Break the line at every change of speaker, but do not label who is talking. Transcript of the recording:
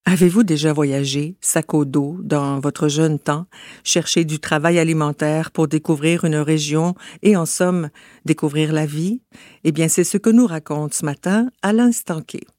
Avez-vous déjà voyagé, sac au dos, dans votre jeune temps, chercher du travail alimentaire pour découvrir une région et, en somme, découvrir la vie? Eh bien, c'est ce que nous raconte ce matin Alain Stanquet.